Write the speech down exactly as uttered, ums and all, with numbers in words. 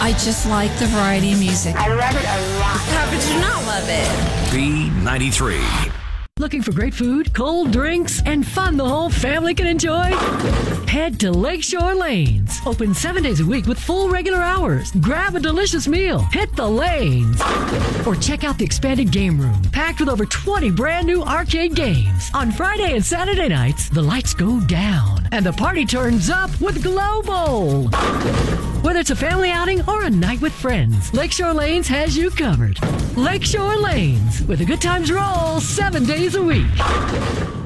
I just like the variety of music. I love it a lot. How could you not love it? B ninety-three. Looking for great food, cold drinks, and fun the whole family can enjoy? Head to Lakeshore Lanes. Open seven days a week with full regular hours. Grab a delicious meal. Hit the lanes. Or check out the expanded game room, packed with over twenty brand new arcade games. On Friday and Saturday nights, the lights go down and the party turns up with Glow Bowl. Whether it's a family outing or a night with friends, Lakeshore Lanes has you covered. Lakeshore Lanes, with a good times roll seven days a week.